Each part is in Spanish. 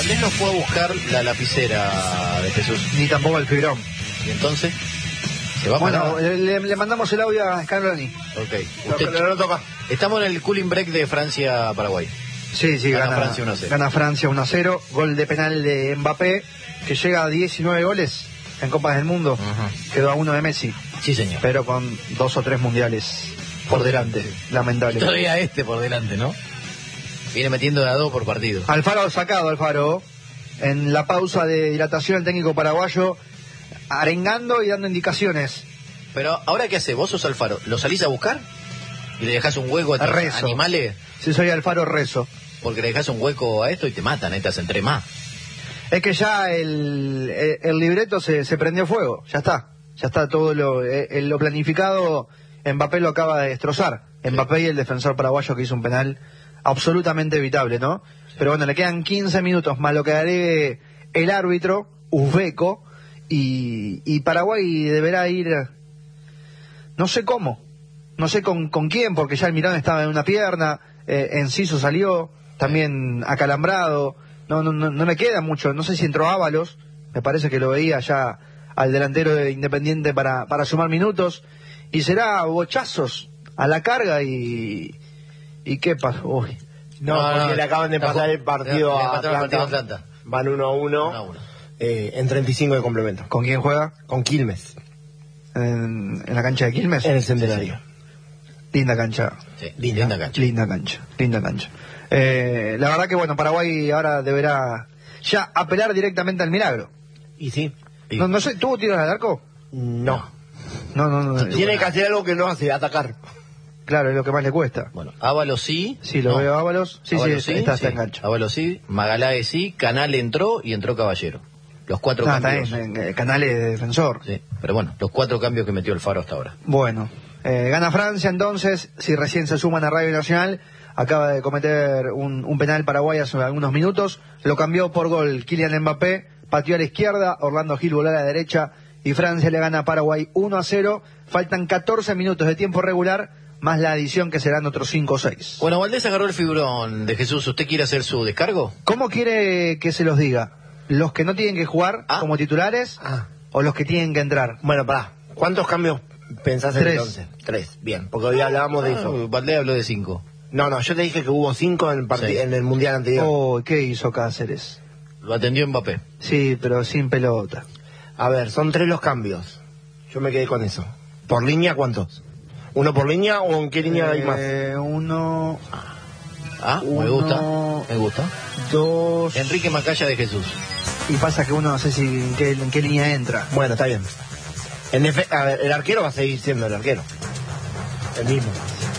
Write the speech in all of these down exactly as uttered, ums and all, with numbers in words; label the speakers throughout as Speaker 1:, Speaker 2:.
Speaker 1: Valdés no fue a buscar la lapicera de Jesús.
Speaker 2: Ni tampoco el fibrón.
Speaker 1: ¿Y entonces? ¿Se va
Speaker 2: Bueno,
Speaker 1: para
Speaker 2: le, le mandamos el audio a Scaloni.
Speaker 1: Ok. Usted,
Speaker 3: no, no, no toca.
Speaker 1: Estamos en el cooling break de Francia-Paraguay.
Speaker 2: Sí, sí,
Speaker 1: Gana
Speaker 2: gana,
Speaker 1: Francia uno a cero.
Speaker 2: Gana Francia uno a cero. Gol de penal de Mbappé, que llega a diecinueve goles en Copas del Mundo.
Speaker 1: Uh-huh.
Speaker 2: Quedó a uno de Messi.
Speaker 1: Sí, señor.
Speaker 2: Pero con dos o tres mundiales por delante, lamentable.
Speaker 1: Todavía este por delante, ¿no? Viene metiendo de a dos por partido.
Speaker 2: Alfaro sacado, Alfaro. En la pausa de hidratación, el técnico paraguayo arengando y dando indicaciones.
Speaker 1: Pero ahora, ¿qué hace? ¿Vos sos Alfaro? ¿Lo salís a buscar? ¿Y le dejás un hueco a estos
Speaker 2: Rezo.
Speaker 1: animales?
Speaker 2: Si soy Alfaro, rezo.
Speaker 1: Porque le dejás un hueco a esto y te matan, ¿eh? Te hacen tres más.
Speaker 2: Es que ya el, el, el libreto se, se prendió fuego, ya está. Ya está todo lo, eh, lo planificado, Mbappé lo acaba de destrozar. Sí. Mbappé y el defensor paraguayo que hizo un penal absolutamente evitable, ¿no? Sí. Pero bueno, le quedan quince minutos más lo que haré el árbitro, uzbeco, y, y Paraguay deberá ir, no sé cómo, no sé con, con quién, porque ya el Mirón estaba en una pierna, eh, Enciso salió, también acalambrado, no, no, no, no me queda mucho, no sé si entró Ábalos, me parece que lo veía ya al delantero de Independiente para, para sumar minutos, y será bochazos a la carga y... ¿Y qué pasó? Uy.
Speaker 3: No,
Speaker 1: no,
Speaker 3: porque
Speaker 1: no,
Speaker 3: le acaban de pasar el partido,
Speaker 1: le, le
Speaker 3: a,
Speaker 1: Atlanta.
Speaker 3: Atlanta.
Speaker 1: El partido a Atlanta.
Speaker 3: Van uno a uno, eh, en treinta y cinco de complemento.
Speaker 2: ¿Con quién juega?
Speaker 3: Con Quilmes.
Speaker 2: ¿En, en la cancha de Quilmes?
Speaker 3: En el Centenario.
Speaker 2: Linda cancha.
Speaker 1: Sí, linda, linda cancha.
Speaker 2: Linda cancha, linda cancha. Eh, la verdad que bueno, Paraguay ahora deberá ya apelar directamente al milagro.
Speaker 3: Y sí.
Speaker 1: Y...
Speaker 2: No, no sé, ¿tuvo tiros al arco?
Speaker 3: No.
Speaker 2: No, no, no. no
Speaker 3: Tiene
Speaker 2: no.
Speaker 3: que hacer algo que no hace, atacar.
Speaker 2: Claro, es lo que más le cuesta.
Speaker 1: Bueno, Ábalos sí.
Speaker 2: Sí, lo
Speaker 1: no.
Speaker 2: veo Ábalos. Sí,
Speaker 1: Ábalos
Speaker 2: sí,
Speaker 1: sí,
Speaker 2: está,
Speaker 1: sí.
Speaker 2: está en cancha.
Speaker 1: Ábalos sí, Magaláes sí, Canal entró y entró Caballero. Los cuatro
Speaker 2: No,
Speaker 1: cambios.
Speaker 2: está bien, en, en Canales de defensor.
Speaker 1: Sí, pero bueno, los cuatro cambios que metió el Faro hasta ahora.
Speaker 2: Bueno, eh, gana Francia entonces, si recién se suman a Radio Nacional, acaba de cometer un, un penal Paraguay hace algunos minutos, lo cambió por gol Kylian Mbappé, pateó a la izquierda, Orlando Gil voló a la derecha y Francia le gana a Paraguay uno a cero, faltan catorce minutos de tiempo regular, más la adición que serán otros cinco o seis.
Speaker 1: Bueno, Valdés agarró el fibrón de Jesús, ¿usted quiere hacer su descargo?
Speaker 2: ¿Cómo quiere que se los diga? ¿Los que no tienen que jugar
Speaker 1: ¿Ah?
Speaker 2: como titulares
Speaker 3: Ah.
Speaker 2: o los que tienen que entrar?
Speaker 3: Bueno, pará. ¿Cuántos cambios pensás en
Speaker 2: Tres.
Speaker 3: el once? Tres. Bien, porque hoy hablábamos de eso.
Speaker 1: Ah, Valdés habló de cinco.
Speaker 3: No, no, yo te dije que hubo cinco en el, partid-
Speaker 1: Sí.
Speaker 3: en el Mundial anterior.
Speaker 2: Oh, ¿qué hizo Cáceres?
Speaker 1: Lo atendió Mbappé.
Speaker 2: Sí, pero sin pelota.
Speaker 3: A ver, son tres los cambios. Yo me quedé con eso. ¿Por línea cuántos? ¿Uno por línea o en qué línea hay más?
Speaker 2: Eh, uno,
Speaker 1: Ah, me
Speaker 2: Uno.
Speaker 1: gusta, me gusta.
Speaker 2: dos...
Speaker 1: Enrique Macaya de Jesús.
Speaker 2: Y pasa que uno no sé si en qué, en qué línea entra.
Speaker 3: Bueno, está bien. En efe- a ver, el arquero va a seguir siendo el arquero. El mismo.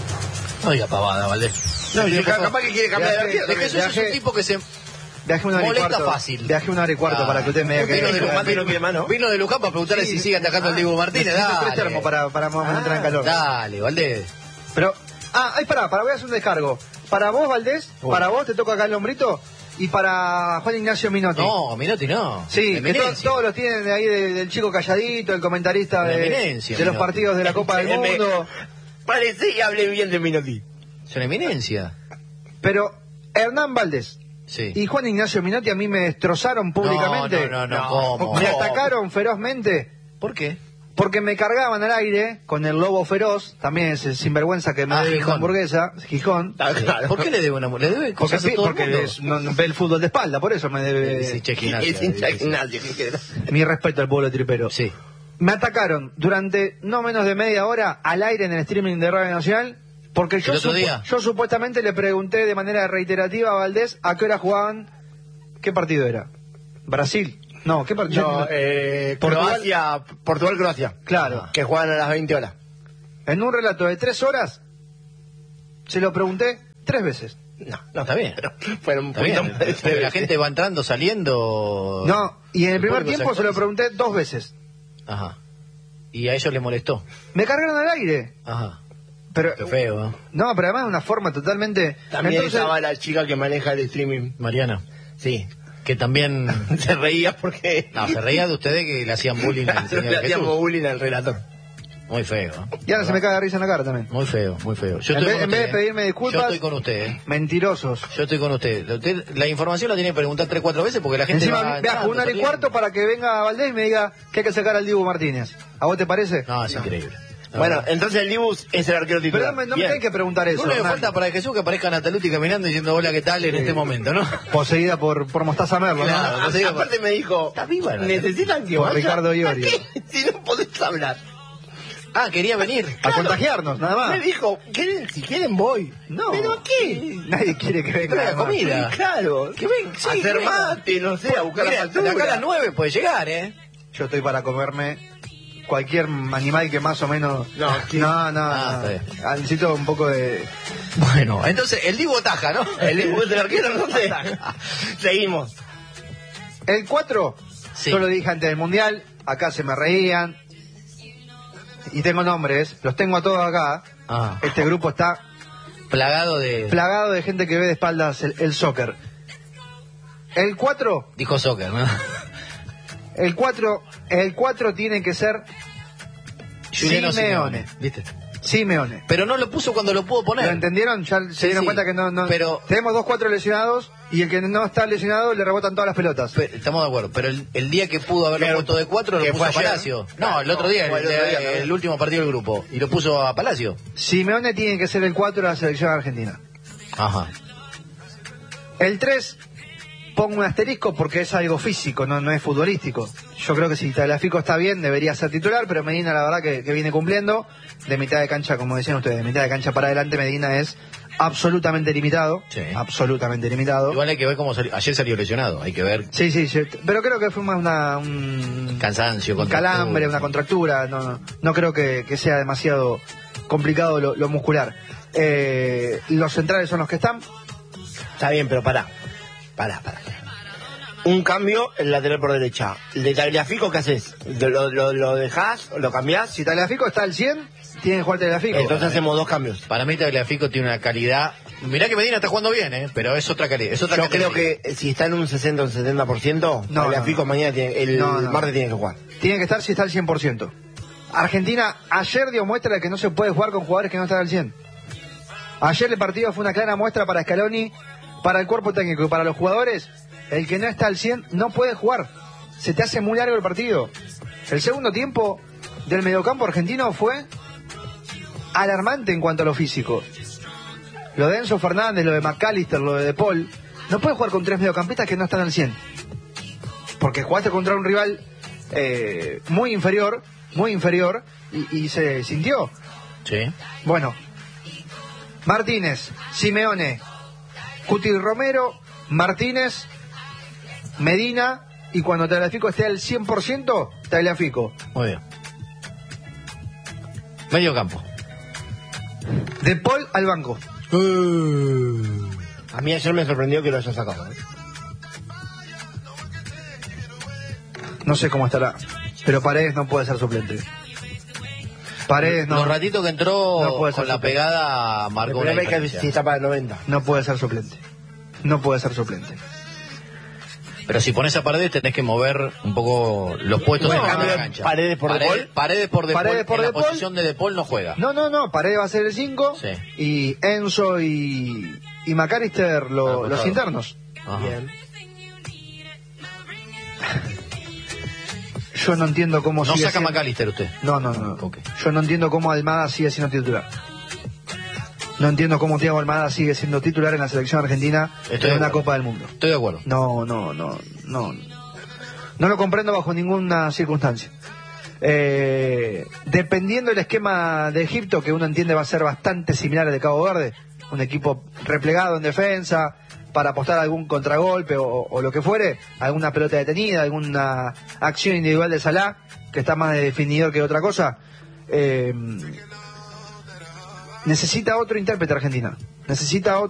Speaker 1: No diga pavada, Valdés.
Speaker 3: No,
Speaker 1: ¿Qué
Speaker 3: si
Speaker 1: pasó?
Speaker 3: capaz que quiere cambiar de
Speaker 2: Viaje-
Speaker 3: arquero.
Speaker 1: De
Speaker 3: también.
Speaker 1: Jesús es
Speaker 2: Viaje-
Speaker 1: un tipo que se
Speaker 2: Viaje una hora y
Speaker 1: molesta
Speaker 2: cuarto.
Speaker 1: fácil.
Speaker 2: Viaje una hora y cuarto
Speaker 1: Ah,
Speaker 2: para que usted me diga que...
Speaker 1: vino de Luján,
Speaker 3: vino que mano.
Speaker 1: vino de Luján para preguntarle
Speaker 2: Sí.
Speaker 1: si sigue atacando al Diego Martínez.
Speaker 2: Necesito tres
Speaker 1: Dale,
Speaker 2: termos para, para más o menos entrar en calor.
Speaker 1: dale, Valdés.
Speaker 2: Pero, ah, ay, pará, para voy a hacer un descargo. Para vos, Valdés,
Speaker 1: Uy.
Speaker 2: para vos te toca acá el hombrito, y para Juan Ignacio Minotti.
Speaker 1: No, Minotti no.
Speaker 2: Sí, que to-
Speaker 1: Eminencia.
Speaker 2: todos los tienen de ahí de- del chico calladito, el comentarista
Speaker 1: La
Speaker 2: de,
Speaker 1: eminencia,
Speaker 2: de los
Speaker 1: Minotti.
Speaker 2: partidos de la Copa del
Speaker 3: Me-
Speaker 2: Mundo.
Speaker 3: Parece que hablé bien de Minotti.
Speaker 1: Es una eminencia.
Speaker 2: Pero Hernán Valdés
Speaker 1: Sí.
Speaker 2: y Juan Ignacio Minotti a mí me destrozaron públicamente.
Speaker 1: No, no, no,
Speaker 3: No,
Speaker 1: ¿cómo?
Speaker 2: Me
Speaker 3: ¿Cómo?
Speaker 2: atacaron ferozmente
Speaker 1: ¿Por qué?
Speaker 2: porque me cargaban al aire con el lobo feroz, también ese sinvergüenza que me
Speaker 1: Ah,
Speaker 2: debe una
Speaker 1: Gijón.
Speaker 2: hamburguesa, Gijón.
Speaker 3: Ah, claro.
Speaker 1: ¿Por qué le debe una ¿Le debe
Speaker 2: Porque,
Speaker 1: cosas a todo el
Speaker 2: porque
Speaker 1: mundo?
Speaker 2: es- no, no ve el fútbol de espalda, por eso me debe...
Speaker 1: Es hincha de
Speaker 3: Es
Speaker 1: gimnasia,
Speaker 3: hincha de
Speaker 1: dice.
Speaker 3: gimnasio, ¿qué querés?
Speaker 2: Mi respeto al pueblo tripero.
Speaker 1: Sí.
Speaker 2: Me atacaron durante no menos de media hora al aire en el streaming de Radio Nacional, porque yo,
Speaker 1: ¿El otro
Speaker 2: supu-
Speaker 1: día?
Speaker 2: yo supuestamente le pregunté de manera reiterativa a Valdés a qué hora jugaban, qué partido era. ¿Brasil? No, ¿qué partido?
Speaker 3: No, eh,
Speaker 2: Portugal.
Speaker 3: Croacia, Portugal-Croacia.
Speaker 2: Claro.
Speaker 3: Que juegan a las veinte horas.
Speaker 2: En un relato de tres horas, se lo pregunté tres veces.
Speaker 3: No,
Speaker 1: No, está bien.
Speaker 3: pero fueron un
Speaker 1: Está bien.
Speaker 3: poquito más de
Speaker 1: Porque la
Speaker 3: veces.
Speaker 1: gente va entrando, saliendo.
Speaker 2: No, y en el primer
Speaker 1: público
Speaker 2: tiempo se lo
Speaker 1: actualiza.
Speaker 2: pregunté dos veces.
Speaker 1: Ajá. Y a ellos les molestó.
Speaker 2: Me cargaron al aire.
Speaker 1: Ajá.
Speaker 2: Pero,
Speaker 1: Qué feo, ¿eh?
Speaker 2: no, pero además de una forma totalmente...
Speaker 3: También
Speaker 2: Entonces,
Speaker 3: estaba la chica que maneja el streaming.
Speaker 1: Mariana.
Speaker 3: Sí.
Speaker 1: Que también.
Speaker 3: Se reía porque...
Speaker 1: No, se reía de ustedes que le hacían bullying al señor
Speaker 3: Le hacíamos
Speaker 1: Jesús.
Speaker 3: bullying al relator.
Speaker 1: Muy feo.
Speaker 2: Y ahora se me cae de risa en la cara también.
Speaker 1: Muy feo, muy feo. Yo
Speaker 2: En
Speaker 1: estoy
Speaker 2: vez,
Speaker 1: con
Speaker 2: en vez de
Speaker 1: usted,
Speaker 2: pedirme
Speaker 1: ¿eh?
Speaker 2: disculpas,
Speaker 1: Yo estoy con usted, ¿eh?
Speaker 2: mentirosos.
Speaker 1: Yo estoy con usted. Usted la información la tiene que preguntar tres, cuatro veces porque la gente
Speaker 2: Encima
Speaker 1: va
Speaker 2: viajo
Speaker 1: entrando,
Speaker 2: una hora y
Speaker 1: saliendo.
Speaker 2: cuarto para que venga Valdés y me diga que hay que sacar al Dibu Martínez. ¿A vos te parece?
Speaker 1: No, es increíble. La
Speaker 3: Bueno,
Speaker 1: verdad.
Speaker 3: entonces el Dibu es el arquero
Speaker 2: Pero
Speaker 3: titular.
Speaker 2: no me, no me
Speaker 3: Bien.
Speaker 2: tenés que preguntar eso.
Speaker 1: Uno le
Speaker 2: Hernán.
Speaker 1: falta para Jesús que aparezca Nataluti caminando diciendo hola, ¿qué tal? En este momento, ¿no?
Speaker 2: Poseída por, por Mostaza Merlo, ¿no?
Speaker 1: Claro.
Speaker 3: A-
Speaker 1: no sé,
Speaker 3: aparte me dijo,
Speaker 1: Está viva, ¿no?
Speaker 3: necesitan que
Speaker 2: Por
Speaker 3: vaya.
Speaker 2: Ricardo Iorio.
Speaker 3: ¿A qué? Si no podés hablar.
Speaker 1: Ah, quería venir.
Speaker 2: A contagiarnos, nada
Speaker 3: Me
Speaker 2: más.
Speaker 3: dijo, ¿quieren, si quieren voy.
Speaker 2: No.
Speaker 3: ¿Pero a qué?
Speaker 2: Nadie quiere que venga.
Speaker 1: Traiga
Speaker 2: además.
Speaker 1: comida.
Speaker 3: Claro.
Speaker 1: Que ven, sí,
Speaker 3: hacer
Speaker 1: que venga.
Speaker 3: mate, no sé, a buscar
Speaker 1: Mira,
Speaker 3: la
Speaker 1: de acá a las
Speaker 3: factura.
Speaker 1: nueve puede llegar, ¿eh?
Speaker 2: Yo estoy para comerme cualquier animal que más o menos...
Speaker 3: No, ¿qué?
Speaker 2: no, no,
Speaker 1: Ah,
Speaker 2: no.
Speaker 1: está
Speaker 2: Ah, necesito un poco de...
Speaker 1: Bueno, entonces el Dibu taja, ¿no?
Speaker 3: El Dibu es el arquero, no sé. Seguimos.
Speaker 2: El cuatro,
Speaker 1: Sí.
Speaker 2: yo lo dije antes del Mundial, acá se me reían. Y tengo nombres, los tengo a todos acá.
Speaker 1: Ah,
Speaker 2: Este grupo está
Speaker 1: plagado de...
Speaker 2: plagado de gente que ve de espaldas el, el soccer. El cuatro,
Speaker 1: Dijo soccer, ¿no?
Speaker 2: el cuatro, el cuatro tiene que ser
Speaker 1: Juliano
Speaker 2: Simeone.
Speaker 1: ¿Viste?
Speaker 2: Simeone.
Speaker 1: Pero no lo puso cuando lo pudo poner.
Speaker 2: ¿Lo entendieron? Ya se
Speaker 1: Sí,
Speaker 2: dieron
Speaker 1: sí.
Speaker 2: cuenta que no, no...
Speaker 1: Pero-
Speaker 2: Tenemos dos, cuatro lesionados y el que no está lesionado le rebotan todas las pelotas.
Speaker 1: Pe- Estamos de acuerdo, pero el, el día que pudo haberlo
Speaker 3: Pero-
Speaker 1: puesto de cuatro lo
Speaker 3: que
Speaker 1: puso a
Speaker 3: fue ayer.
Speaker 1: Palacio. No, el otro día,
Speaker 3: No,
Speaker 1: el,
Speaker 3: fue el otro día,
Speaker 1: el-
Speaker 3: ¿no?
Speaker 1: el último partido del grupo. Y lo puso a Palacio.
Speaker 2: Simeone tiene que ser el cuatro de la selección argentina.
Speaker 1: Ajá.
Speaker 2: El tres, pongo un asterisco porque es algo físico, no, no es futbolístico. Yo creo que si Tagliafico está bien, debería ser titular, pero Medina la verdad que, que viene cumpliendo. De mitad de cancha, como decían ustedes, de mitad de cancha para adelante, Medina es absolutamente limitado.
Speaker 1: Sí.
Speaker 2: Absolutamente limitado.
Speaker 1: Igual hay que ver cómo salió. Ayer salió lesionado, hay que ver
Speaker 2: Sí, sí, sí, pero creo que fue más una, un
Speaker 1: cansancio,
Speaker 2: un
Speaker 1: contractura.
Speaker 2: calambre, una contractura. No, no, no creo que, que sea demasiado complicado lo, lo muscular. Eh, los centrales son los que están.
Speaker 3: Está bien, pero pará. Pará, pará, pará. Un cambio, el lateral por derecha. ¿El de Tagliafico qué haces? ¿Lo, lo, lo dejás? ¿Lo cambiás?
Speaker 2: Si Tagliafico está al cien, tiene que jugar Tagliafico.
Speaker 3: Entonces hacemos dos cambios.
Speaker 1: Para mí Tagliafico tiene una calidad. Mirá que Medina está jugando bien, ¿eh? Pero es otra calidad. Es otra
Speaker 3: Yo creo
Speaker 1: categoría.
Speaker 3: que si está en un sesenta o un setenta por ciento,
Speaker 2: No,
Speaker 3: Tagliafico
Speaker 2: no, no.
Speaker 3: mañana tiene, el
Speaker 2: No, no.
Speaker 3: martes tiene que jugar.
Speaker 2: Tiene que estar si está al cien por ciento. Argentina ayer dio muestra de que no se puede jugar con jugadores que no están al cien. Ayer el partido fue una clara muestra para Scaloni, para el cuerpo técnico y para los jugadores. El que no está al cien no puede jugar. Se te hace muy largo el partido. El segundo tiempo del mediocampo argentino fue alarmante en cuanto a lo físico. Lo de Enzo Fernández, lo de McAllister, lo de De Paul. No puedes jugar con tres mediocampistas que no están al cien. Porque jugaste contra un rival eh, muy inferior, muy inferior, y, y se sintió.
Speaker 1: Sí.
Speaker 2: Bueno, Martínez, Simeone, Cuti Romero, Martínez, Medina, y cuando Tagliafico esté al cien por ciento, Tagliafico.
Speaker 1: Muy bien. Medio campo.
Speaker 2: De Paul al banco.
Speaker 3: A mí ayer me sorprendió que lo haya sacado. ¿eh?
Speaker 2: No sé cómo estará, pero Paredes no puede ser suplente. Paredes no,
Speaker 1: Los ratitos que entró
Speaker 2: No puede ser
Speaker 1: con la
Speaker 2: suplente.
Speaker 1: pegada
Speaker 3: El
Speaker 1: marcó una
Speaker 3: problema es que
Speaker 1: diferencia.
Speaker 3: si está para el noventa.
Speaker 2: no puede ser suplente. No puede ser suplente.
Speaker 1: Pero si pones a Paredes tenés que mover un poco los puestos
Speaker 3: Bueno,
Speaker 1: en la
Speaker 3: cambio,
Speaker 1: cancha.
Speaker 3: Paredes por De Paul.
Speaker 1: Paredes por De Paul.
Speaker 2: Paredes por
Speaker 1: en la
Speaker 2: De Paul.
Speaker 1: posición de De Paul no juega.
Speaker 2: No, no, no, Paredes va a ser el cinco,
Speaker 1: Sí.
Speaker 2: y Enzo y, y McAllister lo-
Speaker 1: Al
Speaker 2: los
Speaker 1: costado.
Speaker 2: internos.
Speaker 1: Ajá.
Speaker 3: Bien.
Speaker 2: Yo no entiendo cómo
Speaker 1: No
Speaker 2: sigue
Speaker 1: saca
Speaker 2: siendo-
Speaker 1: McAllister usted.
Speaker 2: No, no, no.
Speaker 1: Ok.
Speaker 2: Yo no entiendo cómo Almada sigue siendo titular. No entiendo cómo Thiago Almada sigue siendo titular en la selección argentina
Speaker 1: Estoy
Speaker 2: en
Speaker 1: de
Speaker 2: una
Speaker 1: acuerdo.
Speaker 2: Copa del Mundo.
Speaker 1: Estoy de acuerdo.
Speaker 2: No, no, no, no. No lo comprendo bajo ninguna circunstancia. Eh, dependiendo del esquema de Egipto, que uno entiende va a ser bastante similar al de Cabo Verde, un equipo replegado en defensa, para apostar a algún contragolpe o, o lo que fuere, alguna pelota detenida, alguna acción individual de Salah, que está más de definidor que otra cosa. Eh, necesita otro intérprete Argentina. Necesita otro